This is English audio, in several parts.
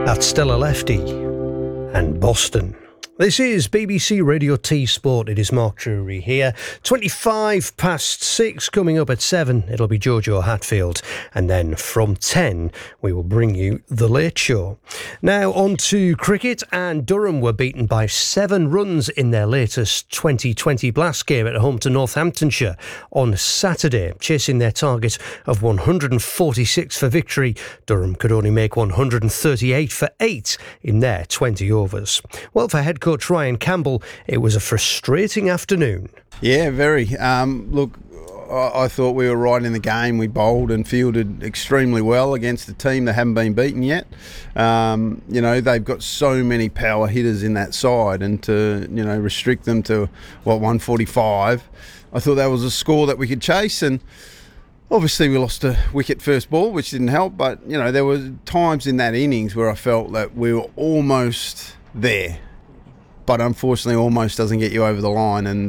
That's Stella Lefty and Boston. This is BBC Radio T Sport. It is Mark Drury here. 6:25 coming up at 7. It'll be Jojo Hatfield. And then from 10, we will bring you The Late Show. Now on to cricket, and Durham were beaten by 7 runs in their latest 2020 Blast game at home to Northamptonshire on Saturday. Chasing their target of 146 for victory, Durham could only make 138 for 8 in their 20 overs. Well, for head coach Ryan Campbell, it was a frustrating afternoon. Yeah, very. Look, I thought we were right in the game. We bowled and fielded extremely well against a team that haven't been beaten yet. They've got so many power hitters in that side, and to restrict them to 145, I thought that was a score that we could chase. And obviously we lost a wicket first ball, which didn't help. But there were times in that innings where I felt that we were almost there. But unfortunately, almost doesn't get you over the line. And,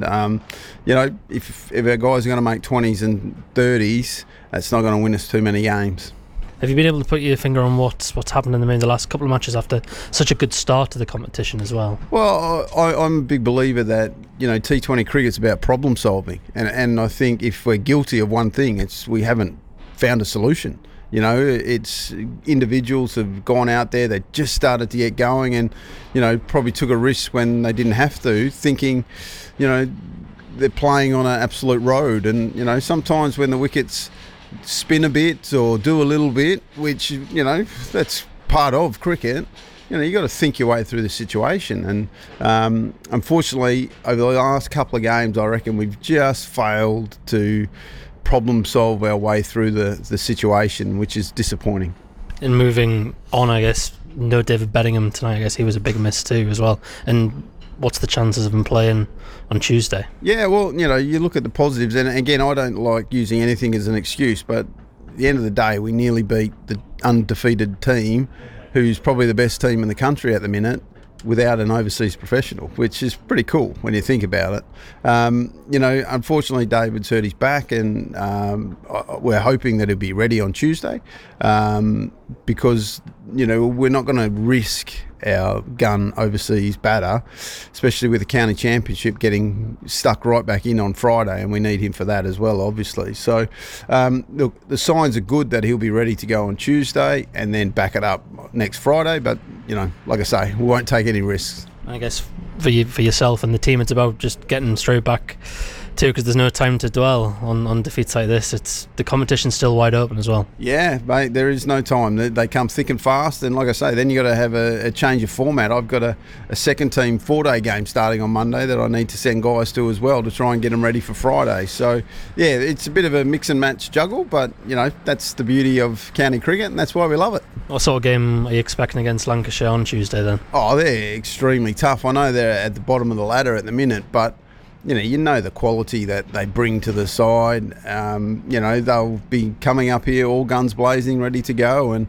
if our guys are going to make 20s and 30s, that's not going to win us too many games. Have you been able to put your finger on what's happened in the last couple of matches after such a good start to the competition as well? Well, I'm a big believer that, T20 cricket's about problem solving. And I think if we're guilty of one thing, it's we haven't found a solution. It's individuals have gone out there, they just started to get going and, probably took a risk when they didn't have to, thinking, they're playing on an absolute road. And, sometimes when the wickets spin a bit or do a little bit, which, that's part of cricket, you got to think your way through the situation. And unfortunately, over the last couple of games, I reckon we've just failed to problem solve our way through the situation, which is disappointing. In moving on, I guess, no David Bedingham tonight. I guess he was a big miss too as well. And what's the chances of him playing on Tuesday? Yeah, well, you look at the positives, and again, I don't like using anything as an excuse, but at the end of the day, we nearly beat the undefeated team, who's probably the best team in the country at the minute, without an overseas professional, which is pretty cool when you think about it. Unfortunately, David's hurt his back, and we're hoping that he'll be ready on Tuesday, because we're not going to risk our gun overseas batter, especially with the county championship getting stuck right back in on Friday, and we need him for that as well, obviously. So, look, the signs are good that he'll be ready to go on Tuesday and then back it up next Friday. But, like I say, we won't take any risks. I guess for yourself and the team, it's about just getting straight back too, because there's no time to dwell on defeats like this. It's the competition's still wide open as well. Yeah, mate, there is no time. They come thick and fast, and like I say, then you got to have a change of format. I've got a second team 4-day game starting on Monday that I need to send guys to as well to try and get them ready for Friday. So yeah, it's a bit of a mix and match juggle, but that's the beauty of county cricket, and that's why we love it. What sort of game are you expecting against Lancashire on Tuesday then? Oh, they're extremely tough. I know they're at the bottom of the ladder at the minute, but the quality that they bring to the side. They'll be coming up here all guns blazing, ready to go. And,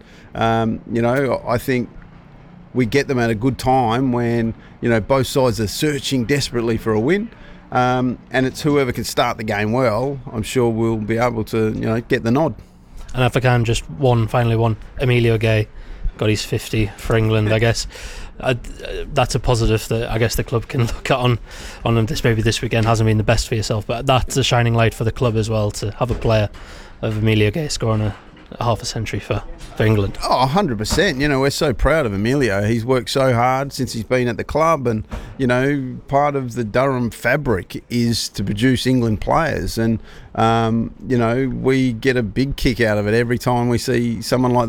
I think we get them at a good time when, both sides are searching desperately for a win. And it's whoever can start the game well, I'm sure we'll be able to, get the nod. And if I can, just finally one, Emilio Gay got his 50 for England, I guess. That's a positive that I guess the club can look at on them. This weekend hasn't been the best for yourself, but that's a shining light for the club as well, to have a player of Emilio Gay scoring a half a century for England. Oh, 100%. We're so proud of Emilio. He's worked so hard since he's been at the club, and part of the Durham fabric is to produce England players, and we get a big kick out of it every time we see someone like